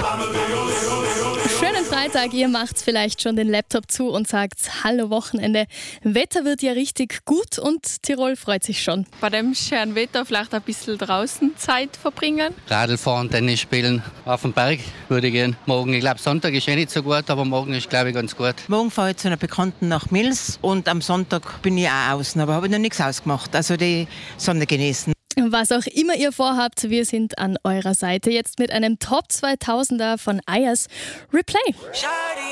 Schönen Freitag, ihr macht vielleicht schon den Laptop zu und sagt Hallo Wochenende. Wetter wird ja richtig gut und Tirol freut sich schon. Bei dem schönen Wetter vielleicht ein bisschen draußen Zeit verbringen. Radl fahren, Tennis spielen, auf den Berg würde ich gehen. Morgen, ich glaube Sonntag ist nicht so gut, aber morgen ist glaube ich ganz gut. Morgen fahre ich zu einer Bekannten nach Mils und am Sonntag bin ich auch außen, aber habe ich noch nichts ausgemacht. Also die Sonne genießen. Was auch immer ihr vorhabt, wir sind an eurer Seite. Jetzt mit einem Top 2000er von Ayers, Replay.